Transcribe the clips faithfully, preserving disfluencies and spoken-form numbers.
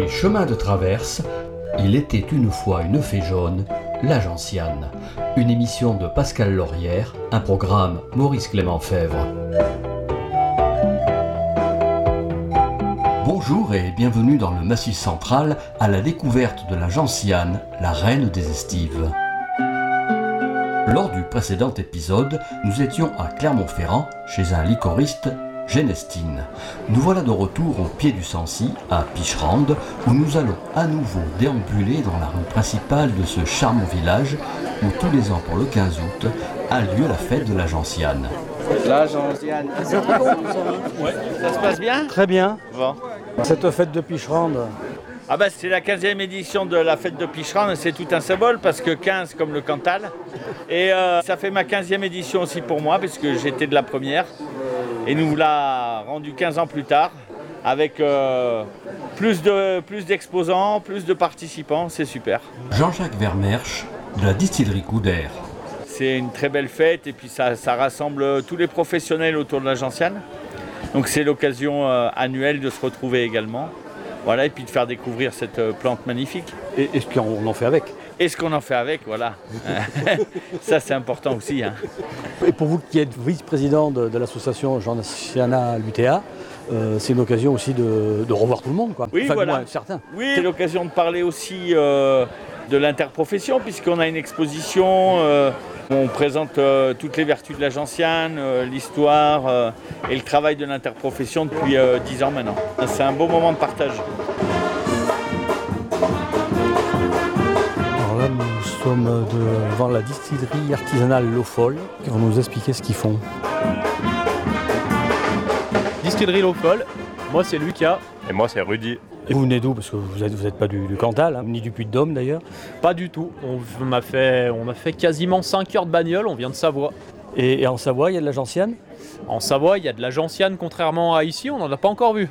Les chemins de traverse, il était une fois une fée jaune, la gentiane. Une émission de Pascal Laurière, un programme Maurice Clément Fèvre. Bonjour et bienvenue dans le Massif central à la découverte de la gentiane, la reine des estives. Lors du précédent épisode, nous étions à Clermont-Ferrand chez un liquoriste, Genestine. Nous voilà de retour au pied du Sancy, à Picherande, où nous allons à nouveau déambuler dans la rue principale de ce charmant village où tous les ans pour le quinze août a lieu la fête de la gentiane. La gentiane. C'est très bon, ça. Ouais. Ça se passe bien ? Très bien. Bon. Cette fête de Picherande. Ah bah c'est la quinzième édition de la fête de Picherande, c'est tout un symbole parce que quinze comme le Cantal. Et euh, ça fait ma quinzième édition aussi pour moi parce que j'étais de la première. Et nous l'a rendu quinze ans plus tard avec euh, plus, de, plus d'exposants, plus de participants, c'est super. Jean-Jacques Vermersch de la distillerie Couder. C'est une très belle fête et puis ça, ça rassemble tous les professionnels autour de la gentiane. Donc c'est l'occasion euh, annuelle de se retrouver également. Voilà, et puis de faire découvrir cette euh, plante magnifique. Et, et ce qu'on en fait avec. Et ce qu'on en fait avec, voilà. Ça, c'est important aussi. Hein. Et pour vous qui êtes vice-président de, de l'association Gentiana à l'U T A, euh, c'est une occasion aussi de, de revoir tout le monde, quoi. Oui, enfin, voilà. Du moins, certains. Oui, c'est l'occasion de parler aussi euh, de l'interprofession, puisqu'on a une exposition euh, où on présente euh, toutes les vertus de la gentiane, euh, l'histoire euh, et le travail de l'interprofession depuis euh, dix ans maintenant. C'est un beau moment de partage. Alors là, nous sommes devant la distillerie artisanale L'Eau Folle, qui vont nous expliquer ce qu'ils font. Distillerie L'Eau Folle, moi c'est Lucas. Et moi c'est Rudy. Et vous venez d'où ? Parce que vous n'êtes vous êtes pas du, du Cantal, hein, ni du Puy-de-Dôme d'ailleurs. Pas du tout, on, on, a fait, on a fait quasiment cinq heures de bagnole, on vient de Savoie. Et, et en Savoie, il y a de la gentiane ? En Savoie, il y a de la gentiane, contrairement à ici, on n'en a pas encore vu.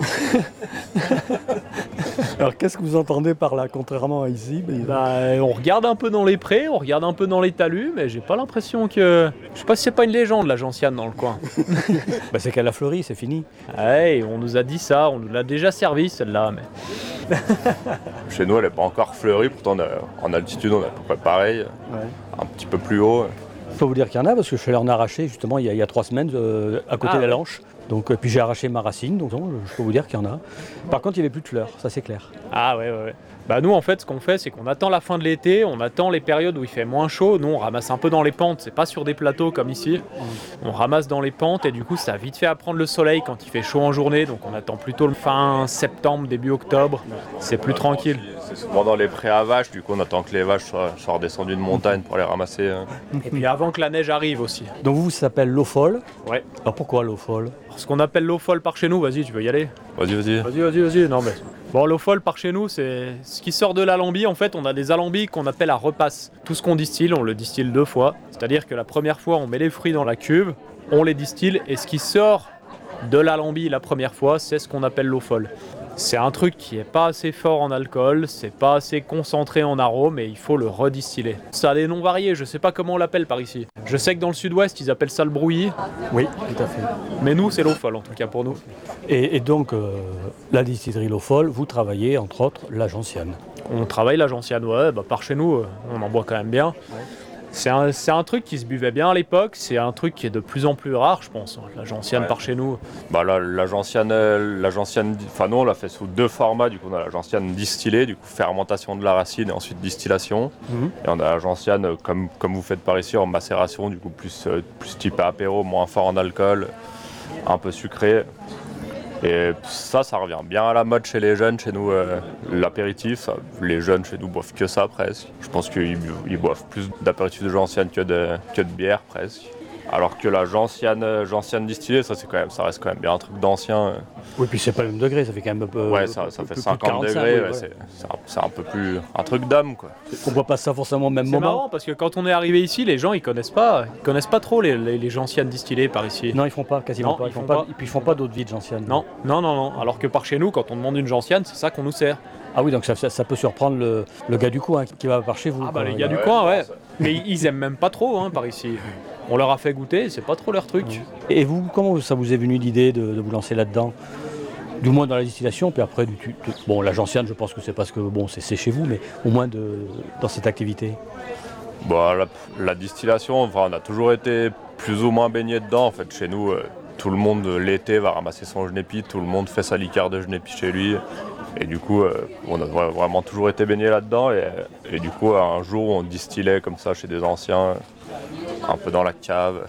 Alors qu'est-ce que vous entendez par là, contrairement à ici ? Bah, on regarde un peu dans les prés, on regarde un peu dans les talus, mais j'ai pas l'impression que... Je sais pas si c'est pas une légende, la gentiane, dans le coin. Bah, c'est qu'elle a fleuri, c'est fini. Ouais, on nous a dit ça, on nous l'a déjà servi celle-là, mais... Chez nous elle n'est pas encore fleurie, pourtant on a, en altitude on est à peu près pareil, Ouais. un petit peu plus haut. Je peux vous dire qu'il y en a parce que je suis allé en arracher justement il y a, il y a trois semaines euh, à côté Ah, de la ouais. Lanche. Donc, euh, puis j'ai arraché ma racine, donc non, je peux vous dire qu'il y en a. Par contre, il n'y avait plus de fleurs, ça c'est clair. Ah ouais, ouais, ouais. Bah nous en fait ce qu'on fait c'est qu'on attend la fin de l'été, on attend les périodes où il fait moins chaud, nous on ramasse un peu dans les pentes, c'est pas sur des plateaux comme ici, on ramasse dans les pentes et du coup ça a vite fait à prendre le soleil quand il fait chaud en journée, donc on attend plutôt le fin septembre, début octobre, c'est plus tranquille. C'est souvent dans les prés à vaches, du coup on attend que les vaches soient, soient redescendues de montagne pour les ramasser. hein. Et puis avant que la neige arrive aussi. Donc vous, ça s'appelle L'Eau Folle. Ouais. Alors pourquoi L'Eau Folle ? Ce qu'on appelle l'eau folle par chez nous, vas-y tu veux y aller ? Vas-y, vas-y. Vas-y, vas-y, vas-y, non mais... Bon, l'eau folle par chez nous, c'est ce qui sort de l'alambi. En fait, on a des alambics qu'on appelle à repasse. Tout ce qu'on distille, on le distille deux fois. C'est-à-dire que la première fois, on met les fruits dans la cuve, on les distille, et ce qui sort de l'alambi la première fois, c'est ce qu'on appelle l'eau folle. C'est un truc qui est pas assez fort en alcool, c'est pas assez concentré en arôme, et il faut le redistiller. Ça a des noms variés, je sais pas comment on l'appelle par ici. Je sais que dans le sud-ouest, ils appellent ça le brouillis. Oui, tout à fait. Mais nous, c'est l'eau folle, en tout cas pour nous. Et, et donc, euh, la distillerie L'Eau Folle, vous travaillez entre autres la gentiane. On travaille la gentiane, ouais, bah par chez nous, euh, on en boit quand même bien. Ouais. C'est un, c'est un truc qui se buvait bien à l'époque, c'est un truc qui est de plus en plus rare, je pense, la gentiane ouais. par chez nous. Bah là, la gentiane, la gentiane, enfin nous on l'a fait sous deux formats, du coup on a la gentiane distillée, du coup fermentation de la racine et ensuite distillation. Mm-hmm. Et on a la gentiane, comme, comme vous faites par ici, en macération, du coup plus, plus type apéro, moins fort en alcool, un peu sucré. Et ça, ça revient bien à la mode chez les jeunes. Chez nous, euh, l'apéritif, les jeunes chez nous boivent que ça presque. Je pense qu'ils ils boivent plus d'apéritifs de gentiane que de, que de bière presque. Alors que la gentiane, gentiane distillée, ça, c'est quand même, ça reste quand même bien un truc d'ancien. Oui, puis c'est pas le même degré, ça fait quand même un peu. Ouais, ça, ça fait cinquante quarante-cinq, degrés, oui, ouais, ouais. c'est, c'est, un, c'est un peu plus un truc d'homme, quoi. On voit pas ça forcément au même c'est moment. C'est marrant parce que quand on est arrivé ici, les gens ils connaissent pas, ils connaissent pas trop les, les, les gentianes distillées par ici. Non, ils font pas, quasiment non, pas. Ils, ils font font pas. pas. Et puis ils font pas d'eau de vie de gentiane. Non, non, non, non. Alors que par chez nous, quand on demande une gentiane, c'est ça qu'on nous sert. Ah oui, donc ça, ça, ça peut surprendre le, le gars du coin qui va par chez vous. Ah bah quoi. les gars ouais. du coin, ouais. Mais ils aiment même pas trop hein, par ici. On leur a fait goûter, c'est pas trop leur truc. Et vous, comment ça vous est venu l'idée de, de vous lancer là-dedans ? Du moins dans la distillation, puis après, du, tu, tu- bon, la gentiane, je pense que c'est parce que bon, c'est, c'est chez vous, mais au moins de, dans cette activité. Bon, la, la distillation, enfin, on a toujours été plus ou moins baigné dedans. En fait, chez nous, euh, tout le monde euh, l'été va ramasser son genépi, tout le monde fait sa liqueur de genépi chez lui. Et du coup, euh, on a vra- vraiment toujours été baigné là-dedans. Et, et du coup, un jour, on distillait comme ça chez des anciens, un peu dans la cave,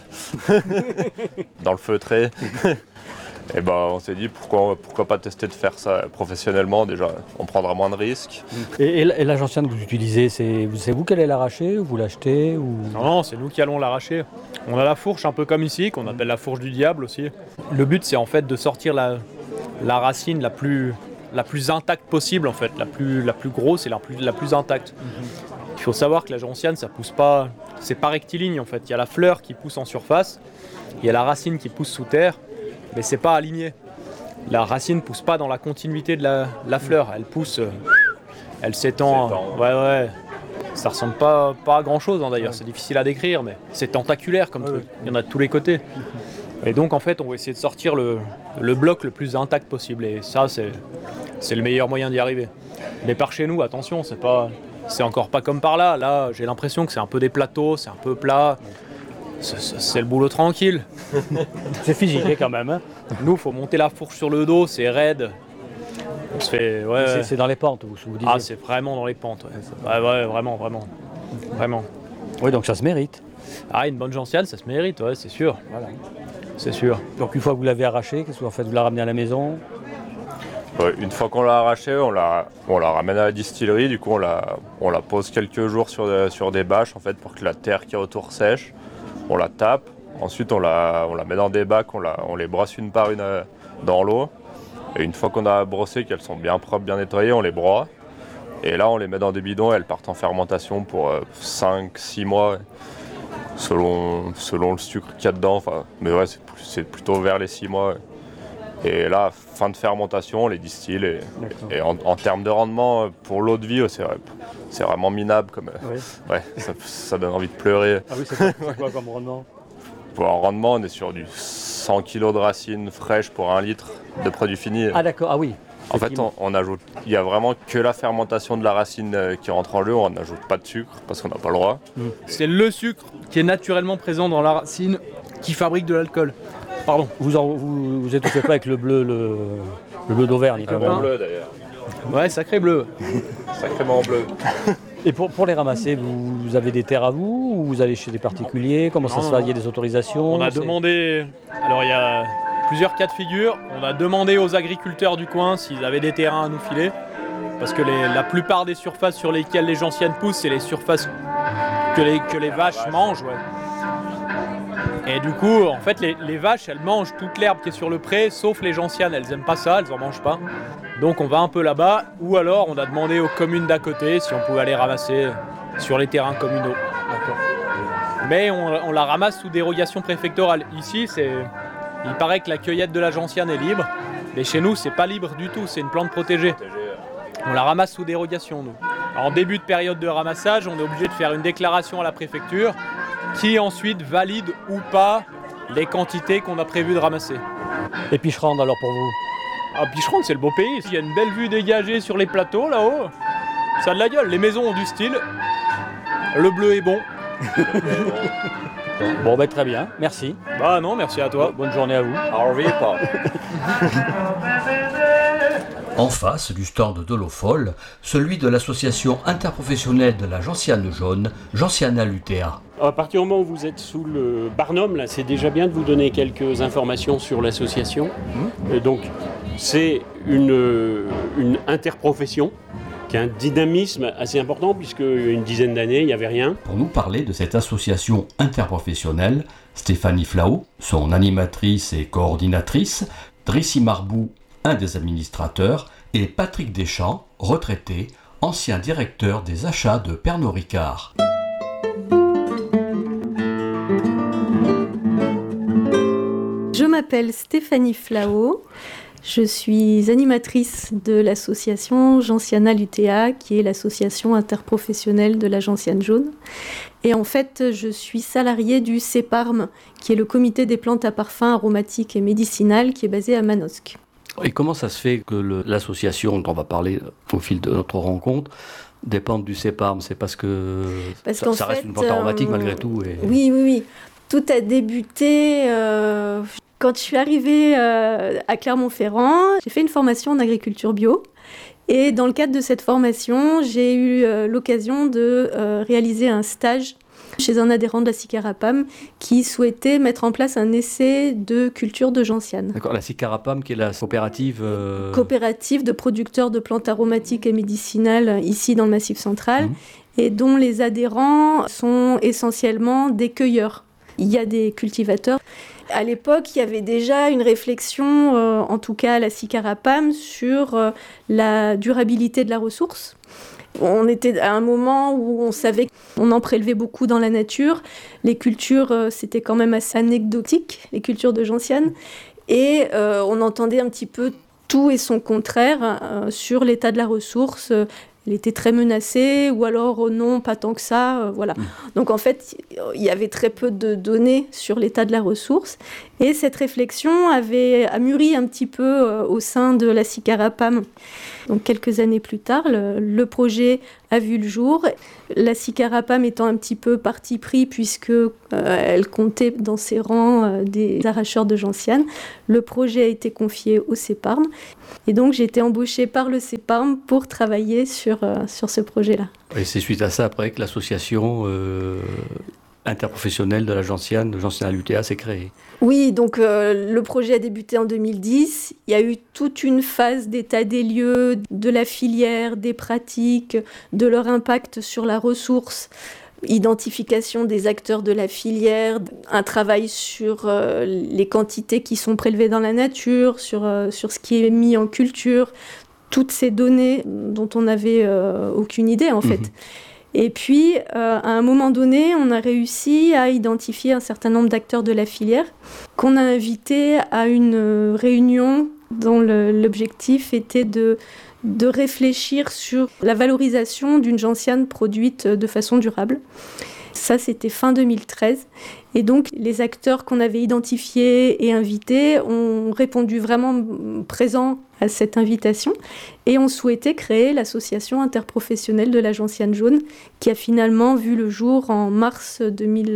dans le feutré. Et ben, on s'est dit pourquoi, pourquoi pas tester de faire ça professionnellement. Déjà, on prendra moins de risques. Et, et, la- et la gentiane que vous utilisez, c'est, c'est vous qui allez l'arracher, ou vous l'achetez ou... Non, non, c'est nous qui allons l'arracher. On a la fourche un peu comme ici, qu'on appelle la fourche du diable aussi. Le but, c'est en fait de sortir la, la racine la plus, la plus intacte possible, en fait, la plus, la plus grosse et la plus, la plus intacte. Il faut savoir que la gentiane, ça pousse pas, c'est pas rectiligne en fait. Il y a la fleur qui pousse en surface, il y a la racine qui pousse sous terre, mais c'est pas aligné. La racine pousse pas dans la continuité de la, la fleur, elle pousse, euh, elle s'étend. S'étend. Ouais, ouais. Ça ressemble pas, pas à grand chose d'ailleurs, c'est difficile à décrire, mais c'est tentaculaire comme truc. Il y en a de tous les côtés. Et donc en fait, on va essayer de sortir le, le bloc le plus intact possible. Et ça, c'est, c'est le meilleur moyen d'y arriver. Mais par chez nous, attention, c'est pas, c'est encore pas comme par là. Là, j'ai l'impression que c'est un peu des plateaux, c'est un peu plat. C'est, c'est- c'est le boulot tranquille. C'est physique hein, quand même. Hein. Nous, faut monter la fourche sur le dos, c'est raide. On se fait, ouais. C'est, ouais. c'est dans les pentes, vous, vous disiez. Ah, c'est vraiment dans les pentes. Ouais, ouais, ouais, vraiment, vraiment, vraiment. Oui, donc ça se mérite. Ah, une bonne gentiane, ça se mérite, ouais, c'est sûr. Voilà. C'est sûr. Donc une fois que vous l'avez arraché, qu'est-ce que vous en faites? Vous la ramenez à la maison? Ouais, une fois qu'on l'a arraché, on la, on la ramène à la distillerie. Du coup, on la, on la pose quelques jours sur, des- sur des bâches en fait, pour que la terre qu'il y a autour sèche. On la tape. Ensuite, on la, on la met dans des bacs. On, la, on les brosse une par une euh, dans l'eau. Et une fois qu'on a brossé, qu'elles sont bien propres, bien nettoyées, on les broie. Et là, on les met dans des bidons et elles partent en fermentation pour euh, cinq six mois, selon, selon le sucre qu'il y a dedans. Enfin, mais ouais, c'est, plus- c'est plutôt vers les six mois. ouais. Et là, fin de fermentation, on les distille. Et, et en, en termes de rendement, euh, pour l'eau de vie, euh, c'est, c'est vraiment minable. Comme, euh, Oui. ouais, ça, ça donne envie de pleurer. Ah oui, c'est quoi, c'est quoi comme rendement? Pour un rendement, on est sur du cent kilos de racines fraîches pour un litre de produit fini. Ah d'accord, ah oui. En fait, on, on ajoute, il y a vraiment que la fermentation de la racine euh, qui rentre en jeu. On n'ajoute pas de sucre parce qu'on n'a pas le droit. C'est le sucre qui est naturellement présent dans la racine qui fabrique de l'alcool. Pardon. Vous, en, vous, vous étouffez pas avec le bleu, le, le bleu d'Auvergne. quand même. bleu d'ailleurs. Ouais, sacré bleu. Sacrément bleu. Et pour, pour les ramasser, vous, vous avez des terres à vous ou vous allez chez des particuliers? Comment ça Non, se non, fait? Il y a des autorisations? On a c'est- demandé. Alors, il y a plusieurs cas de figure. On a demandé aux agriculteurs du coin s'ils avaient des terrains à nous filer. Parce que les- la plupart des surfaces sur lesquelles les gentianes poussent, c'est les surfaces que les, que les vaches mangent. Ouais. Et du coup, en fait, les, les vaches, elles mangent toute l'herbe qui est sur le pré, sauf les gentianes, elles aiment pas ça, elles en mangent pas. Donc on va un peu là-bas, ou alors on a demandé aux communes d'à côté si on pouvait aller ramasser sur les terrains communaux. Mais on, on la ramasse sous dérogation préfectorale. Ici, c'est, il paraît que la cueillette de la gentiane est libre, mais chez nous, c'est pas libre du tout, c'est une plante protégée. On la ramasse sous dérogation, nous. En début de période de ramassage, on est obligé de faire une déclaration à la préfecture qui ensuite valide ou pas les quantités qu'on a prévu de ramasser. Et Picherande alors pour vous? Ah, Picherande, c'est le beau pays. Il y a une belle vue dégagée sur les plateaux là-haut. Ça a de la gueule. Les maisons ont du style. Le bleu est bon. Bon ben très bien, merci. Bah non, merci à toi. Bonne journée à vous. En face du stand de l'eau folle, celui de l'association interprofessionnelle de la gentiane jaune, Gentiana l'U T A. À partir du moment où vous êtes sous le Barnum, là, c'est déjà bien de vous donner quelques informations sur l'association. Euh, donc, c'est une, euh, une interprofession qui a un dynamisme assez important, puisque il y a une dizaine d'années, il n'y avait rien. Pour nous parler de cette association interprofessionnelle, Stéphanie Flao, son animatrice et coordinatrice, Drissi Marbou, un des administrateurs, et Patrick Deschamps, retraité, ancien directeur des achats de Pernod Ricard. Je m'appelle Stéphanie Flao, je suis animatrice de l'association Gentiana l'U T A, qui est l'association interprofessionnelle de la gentiane jaune. Et en fait, je suis salariée du CEPARM, qui est le comité des plantes à parfum aromatiques et médicinales, qui est basé à Manosque. Et comment ça se fait que le, l'association, dont on va parler au fil de notre rencontre, dépende du CEPARM? C'est parce que parce ça, ça reste fait, une plante aromatique euh, malgré tout. Et... Oui, oui, oui. Tout a débuté euh, quand je suis arrivée euh, à Clermont-Ferrand. J'ai fait une formation en agriculture bio. Et dans le cadre de cette formation, j'ai eu euh, l'occasion de euh, réaliser un stage chez un adhérent de la Sicarapam qui souhaitait mettre en place un essai de culture de gentiane. D'accord, la Sicarapam qui est la coopérative... Euh... Coopérative de producteurs de plantes aromatiques et médicinales ici dans le Massif central, mmh. et dont les adhérents sont essentiellement des cueilleurs. Il y a des cultivateurs. À l'époque, il y avait déjà une réflexion, euh, en tout cas à la Sicarapam, sur euh, la durabilité de la ressource. On était à un moment où on savait qu'on en prélevait beaucoup dans la nature. Les cultures, euh, c'était quand même assez anecdotique, les cultures de gentiane. Et euh, on entendait un petit peu tout et son contraire euh, sur l'état de la ressource. Elle était très menacée, ou alors oh non, pas tant que ça, euh, voilà. Mmh. Donc en fait, il y avait très peu de données sur l'état de la ressource, et cette réflexion avait a mûri un petit peu euh, au sein de la Sicarapam. Donc quelques années plus tard, le, le projet a vu le jour. La Sicarapam étant un petit peu parti pris, puisque euh, elle comptait dans ses rangs euh, des arracheurs de gentiane, le projet a été confié au CEPARM. Et donc j'ai été embauchée par le CEPARM pour travailler sur, euh, sur ce projet-là. Et c'est suite à ça après que l'association euh, interprofessionnelle de la gentiane, de Gentiana l'U T A, s'est créée. Oui, donc euh, le projet a débuté en deux mille dix. Il y a eu toute une phase d'état des lieux, de la filière, des pratiques, de leur impact sur la ressource, identification des acteurs de la filière, un travail sur euh, les quantités qui sont prélevées dans la nature, sur, euh, sur ce qui est mis en culture, toutes ces données dont on n'avait euh, aucune idée en fait. Mmh. Et puis, euh, à un moment donné, on a réussi à identifier un certain nombre d'acteurs de la filière qu'on a invités à une réunion dont le, l'objectif était de, de réfléchir sur la valorisation d'une gentiane produite de façon durable. Ça, c'était fin deux mille treize. Et donc, les acteurs qu'on avait identifiés et invités ont répondu vraiment présents à cette invitation et ont souhaité créer l'association interprofessionnelle de la gentiane jaune qui a finalement vu le jour en mars deux mille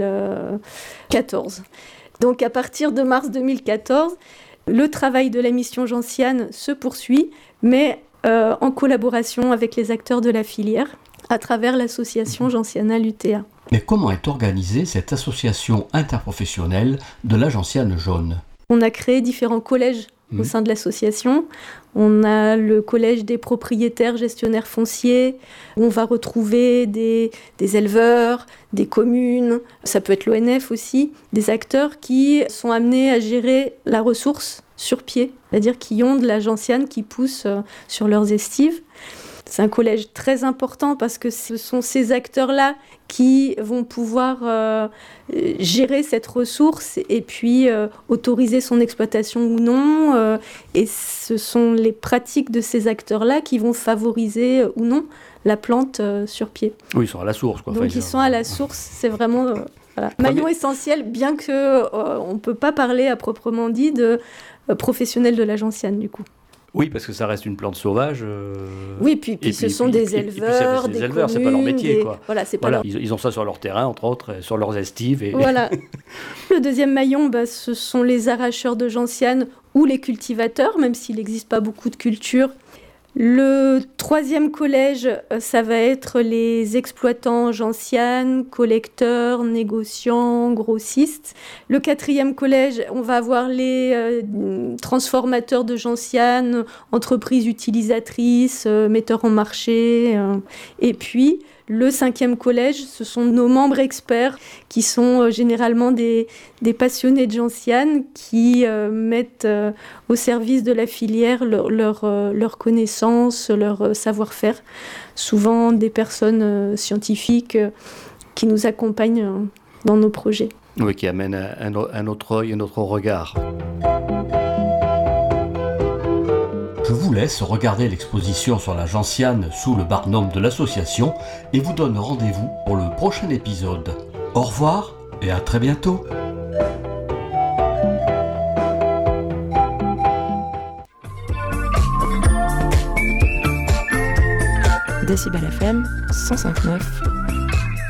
quatorze. Donc, à partir de mars deux mille quatorze, le travail de la mission gentiane se poursuit, mais euh, en collaboration avec les acteurs de la filière à travers l'association Gentiana l'U T A. Mais comment est organisée cette association interprofessionnelle de la gentiane jaune ? On a créé différents collèges mmh. au sein de l'association. On a le collège des propriétaires gestionnaires fonciers, où on va retrouver des, des éleveurs, des communes, ça peut être l'O N F aussi, des acteurs qui sont amenés à gérer la ressource sur pied, c'est-à-dire qui ont de la gentiane qui pousse sur leurs estives. C'est un collège très important parce que ce sont ces acteurs-là qui vont pouvoir euh, gérer cette ressource et puis euh, autoriser son exploitation ou non. Euh, et ce sont les pratiques de ces acteurs-là qui vont favoriser euh, ou non la plante euh, sur pied. Oui, ils sont à la source, quoi. Donc enfin, ils sont à la source, c'est vraiment euh, voilà. maillon Premier... essentiel, bien qu'on euh, ne peut pas parler à proprement dit de euh, professionnels de la gentiane du coup. Oui, parce que ça reste une plante sauvage. Euh... Oui, puis, puis, puis ce puis, sont puis, des éleveurs, puis, des, des éleveurs, communes, c'est pas leur métier, des... quoi. Voilà, c'est pas voilà. leur... ils, ils ont ça sur leur terrain, entre autres, sur leurs estives. Et... Voilà. Le deuxième maillon, bah, ce sont les arracheurs de gentiane ou les cultivateurs, même s'il n'existe pas beaucoup de cultures. Le troisième collège, ça va être les exploitants gentianes, collecteurs, négociants, grossistes. Le quatrième collège, on va avoir les euh, transformateurs de gentianes, entreprises utilisatrices, euh, metteurs en marché. Euh, et puis, le cinquième collège, ce sont nos membres experts qui sont euh, généralement des, des passionnés de gentiane qui euh, mettent euh, au service de la filière leur, leur, euh, leur connaissance, leur euh, savoir-faire. Souvent des personnes euh, scientifiques euh, qui nous accompagnent euh, dans nos projets. Oui, qui amènent un, un autre œil, un autre regard. Je vous laisse regarder l'exposition sur la gentiane sous le barnum de l'association et vous donne rendez-vous pour le prochain épisode. Au revoir et à très bientôt. Décibel F M cent cinq neuf.